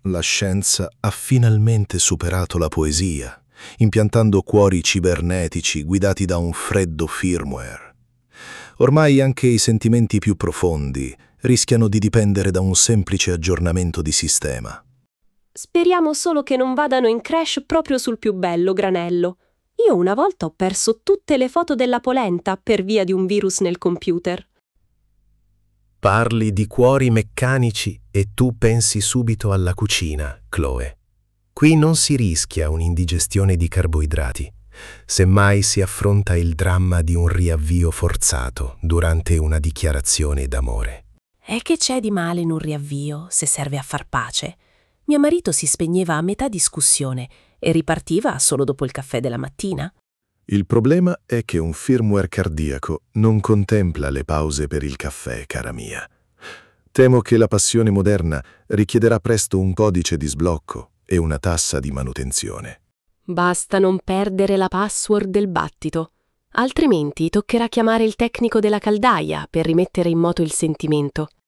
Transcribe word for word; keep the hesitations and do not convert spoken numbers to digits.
La scienza ha finalmente superato la poesia, impiantando cuori cibernetici guidati da un freddo firmware. Ormai anche i sentimenti più profondi rischiano di dipendere da un semplice aggiornamento di sistema. Speriamo solo che non vadano in crash proprio sul più bello granello. Io una volta ho perso tutte le foto della polenta per via di un virus nel computer. Parli di cuori meccanici e tu pensi subito alla cucina, Chloe. Qui non si rischia un'indigestione di carboidrati, semmai si affronta il dramma di un riavvio forzato durante una dichiarazione d'amore. E che c'è di male in un riavvio, se serve a far pace? Mio marito si spegneva a metà discussione e ripartiva solo dopo il caffè della mattina. Il problema è che un firmware cardiaco non contempla le pause per il caffè, cara mia. Temo che la passione moderna richiederà presto un codice di sblocco e una tassa di manutenzione. Basta non perdere la password del battito, altrimenti toccherà chiamare il tecnico della caldaia per rimettere in moto il sentimento.